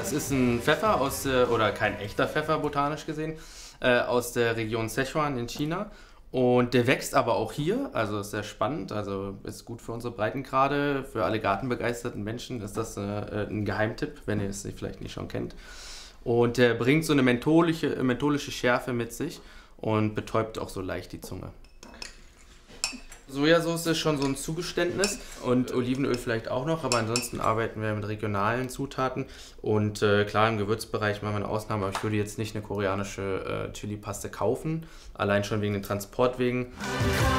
Das ist ein Pfeffer oder kein echter Pfeffer botanisch gesehen, aus der Region Sichuan in China. Und der wächst aber auch hier, also ist sehr spannend, also ist gut für unsere Breitengrade, für alle gartenbegeisterten Menschen ist das ein Geheimtipp, wenn ihr es vielleicht nicht schon kennt. Und der bringt so eine mentholische Schärfe mit sich und betäubt auch so leicht die Zunge. Sojasauce ist schon so ein Zugeständnis und Olivenöl vielleicht auch noch, aber ansonsten arbeiten wir mit regionalen Zutaten und klar im Gewürzbereich machen wir eine Ausnahme, aber ich würde jetzt nicht eine koreanische Chili-Paste kaufen, allein schon wegen den Transportwegen.